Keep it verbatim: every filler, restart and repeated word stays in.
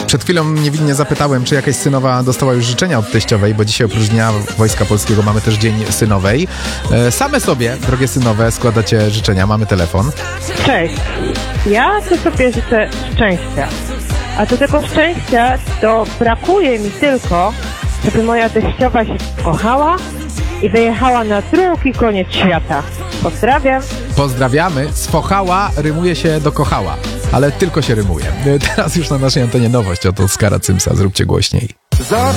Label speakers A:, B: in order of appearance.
A: Przed chwilą niewinnie zapytałem, czy jakaś synowa dostała już życzenia od teściowej, bo dzisiaj oprócz Dnia Wojska Polskiego mamy też Dzień Synowej. E, same sobie, drogie synowe, składacie życzenia. Mamy telefon.
B: Cześć. Ja to sobie życzę szczęścia. A do tego szczęścia to brakuje mi tylko, żeby moja teściowa się kochała i wyjechała na drugi koniec świata. Pozdrawiam.
A: Pozdrawiamy. Sfochała rymuje się do kochała, ale tylko się rymuje. Teraz już na naszej antenie nowość od Oskara Cymsa. Zróbcie głośniej.